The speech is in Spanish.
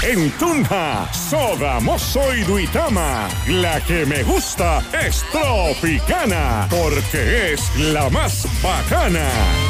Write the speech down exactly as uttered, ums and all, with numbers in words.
En Tunja, Soda, Mozo y Duitama, la que me gusta es Tropicana, porque es la más bacana.